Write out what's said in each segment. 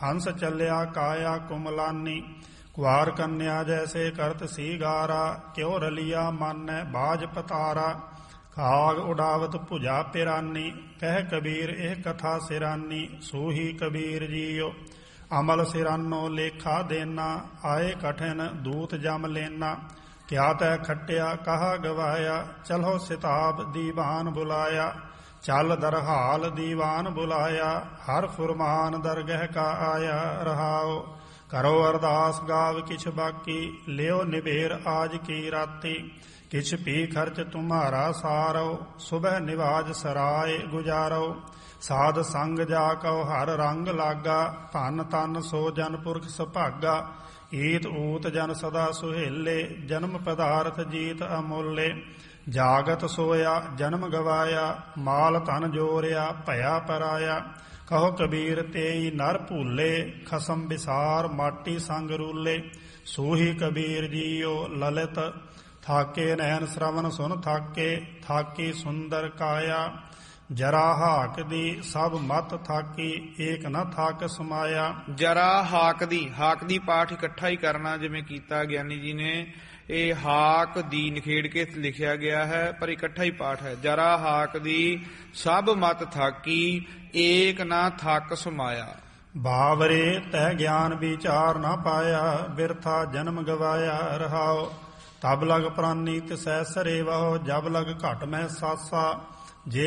ਹੰਸ ਚੱਲਿਆ ਕਾਇਆ ਕੁਮਲਾਨੀ। ਕੁਆਰ ਕੰਨਿਆ ਜੈਸੇ ਕਰਤ ਸੀ ਗਾਰਾ, ਕਿਉ ਰਲਿਆ ਮਾਨੈ ਬਾਜ ਪਤਾਰਾ। ਕਾਗ ਉਡਾਵਤ ਭੁਜਾ ਪਿਰਾਨੀ, ਕਹਿ ਕਬੀਰ ਇਹ ਕਥਾ ਸਿਰਾਨੀ। ਸੂਹੀ ਕਬੀਰ ਜੀਓ ਅਮਲ ਸਿਰਾਨੋ ਲੇਖਾ ਦੇਨਾ, ਆਏ ਕਠਿਨ ਦੂਤ ਜਮ ਲੈਨਾ। ਕਿਆ ਤੈ ਖੱਟਿਆ ਕਹਾ ਗਵਾਇਆ, ਚਲੋ ਸਿਤਾਬ ਦੀਵਾਨ ਬੁਲਾਇਆ। ਚੱਲ ਦਰਹਾਲ ਦੀਵਾਨ ਬੁਲਾਇਆ, ਹਰ ਫੁਰਮਾਨ ਦਰਗਹਿ ਕਾ ਆਇਆ। ਰਹਾਓ ਕਰੋ ਅਰਦਾਸ ਗਾਵ ਕਿਛ ਬਾਕੀ, ਲਿਓ ਨਿਬੇਰ ਆਜ ਕੀ ਰਾਤੀ। ਕਿਛ ਪੀ ਖਰਚ ਤੁਮਾਰਾ ਸਾਰੋ, ਸੁਬਹ ਨਿਵਾਜ ਸਰਾਏ ਗੁਜਾਰੋ। ਸਾਧ ਸੰਗ ਜਾ ਕਉ ਹਰ ਰੰਗ ਲਾਗਾ, ਧਨ ਤਨ ਸੋ ਜਨ ਪੁਰਖ ਸੁਭਾਗਾ। ਈਤ ਊਤ ਜਨ ਸਦਾ ਸੁਹੇਲੇ, ਜਨਮ ਪਦਾਰਥ ਜੀਤ ਅਮੋਲੇ। ਜਾਗਤ ਸੋਇਆ ਜਨਮ ਗਵਾਇਆ, ਮਾਲ ਧਨ ਜੋਰਿਆ ਭਇਆ ਪਰਾਇਆ। ਕਹੋ ਕਬੀਰ ਤੇਈ ਨਰ ਭੂਲੇ, ਖਸਮ ਵਿਸਾਰ ਮਾਟੀ ਸੰਗ ਰੂਲੇ। ਸੂਹੀ ਕਬੀਰ ਜੀਓ ਲਲਿਤ, ਥਾਕੇ ਨੈਣ ਸ਼ਰਵਨ ਸੁਨ ਥਾਕੇ। ਥਾਕੀ ਸੁੰਦਰ ਕਾਇਆ, ਜਰਾ ਹਾਕ ਦੀ ਸਭ ਮਤ ਥਾਕੀ। ਏਕ ਨ ਥਾਕ ਸਮਾਇਆ। ਜਰਾ ਹਾਕ ਦੀ ਪਾਠ ਇਕੱਠਾ ਹੀ ਕਰਨਾ, ਜਿਵੇਂ ਕੀਤਾ ਗਿਆਨੀ ਜੀ ਨੇ। ਇਹ ਹਾਕ ਦੀ ਨਿਖੇੜ ਕੇ ਲਿਖਿਆ ਗਿਆ ਹੈ, ਪਰ ਇਕੱਠਾ ਹੀ ਪਾਠ ਹੈ। ਜਰਾ ਹਾਕ ਦੀ ਸਭ ਮਤ ਥਾਕੀ, ਏਕ ਨਾ ਥੱਕ ਸਮਾਇਆ। ਬਾਵਰੇ ਤੈ ਗਿਆਨ ਵਿਚਾਰ ਨਾ ਪਾਇਆ, ਬਿਰਥਾ ਜਨਮ ਗਵਾਇਆ। ਰਹਾਓ ਤਬ ਲਗ ਪ੍ਰਾਨੀ ਤਿਸੈ ਸਰੇਵਹੁ, ਜਬ ਲਗ ਘਟ ਮਹਿ ਸਾਸਾ। ਜੇ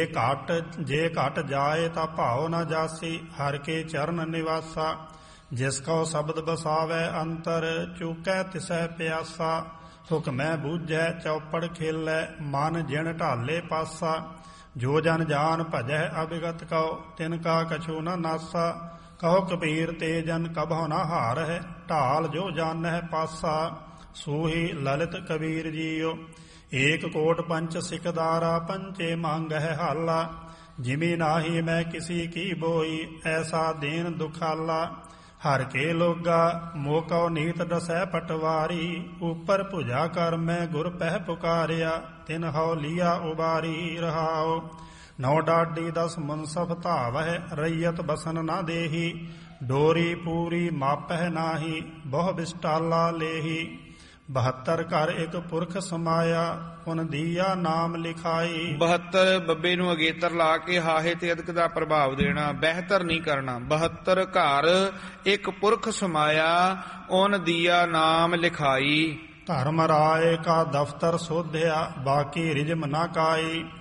ਘਟ ਜਾਏ ਤਾਂ ਭਾਉ ਨਾ ਜਾਸੀ, ਹਰ ਕੇ ਚਰਨ ਨਿਵਾਸਾ। ਜਿਸ ਕਉ ਸ਼ਬਦ ਬਸਾਵੈ ਅੰਤਰ, ਚੂਕੈ ਤਿਸੈ ਪਿਆਸਾ। ਹੁਕਮੈ ਬੂਝੈ ਚੌਪੜ ਖੇਲੈ, ਮਨ ਜਿਣ ਢਾਲੇ ਪਾਸਾ। ਜੋ ਜਨ ਜਾਨ ਭਜੈ ਅਭਿਗਤ ਕਉ, ਤਿਨ ਕਾ ਕਛੂ ਨ ਨਾਸਾ। ਕਹੋ ਕਬੀਰ ਤੇ ਜਨ ਕਬਹੁ ਨਾ ਹਾਰਹਿ, ਢਾਲ ਜੋ ਜਾਣਹਿ ਪਾਸਾ। ਸੂਹੀ ਲਲਿਤ ਕਬੀਰ ਜੀਓ ਏਕ ਕੋਟ ਪੰਚ ਸਿਕਦਾਰਾ, ਪੰਚੇ ਮੰਗਹਿ ਹਾਲਾ। ਜਿਮੀ ਨਾਹੀ ਮੈਂ ਕਿਸੀ ਕੀ ਬੋਈ, ਐਸਾ ਦੇਨ ਦੁਖਾਲਾ। ਹਰ ਕੇ ਲੋਗਾ ਮੋਕਉ ਨੀਤ ਦਸੈ ਪਟਵਾਰੀ, ਉਪਰ ਭੁਜਾ ਕਰ ਮੈਂ ਗੁਰ ਪਹਿ ਪੁਕਾਰਿਆ। ਤਿਨ ਹਉ ਲੀਆ ਉਬਾਰੀ। ਰਹਾਓ ਨੌ ਡਾਢੀ 10 ਮੁਨਸਫ ਧਾਵਹਿ, ਰਈਅਤ ਬਸਨ ਨਾ ਦੇਹੀ। ਡੋਰੀ ਪੂਰੀ ਮਾਪਹਿ ਨਾਹੀ, ਬਹੁ ਬਿਸਟਾਲਾ ਲੇਹੀ। 72 ਘਰ ਇੱਕ ਪੁਰਖ ਸਮਾਇਆ, ਪੁਨ ਦੀਆ ਨਾਮ ਲਿਖਾਈ। 72 ਬੱਬੇ ਨੂੰ ਅਗੇਤਰ ਲਾ ਕੇ ਹਾਹੇ ਤੇ ਅਦਕ ਦਾ ਪ੍ਰਭਾਵ ਦੇਣਾ, ਬਿਹਤਰ ਨਹੀਂ ਕਰਨਾ। 72 ਘਰ ਇੱਕ ਪੁਰਖ ਸਮਾਇਆ, ਉਨ ਦੀਆ ਨਾਮ ਲਿਖਾਈ। ਧਰਮ ਰਾਏ ਕਾ ਦਫਤਰ ਸੋਧਿਆ, ਬਾਕੀ ਰਿਜਮ ਨਾ ਕਾਈ।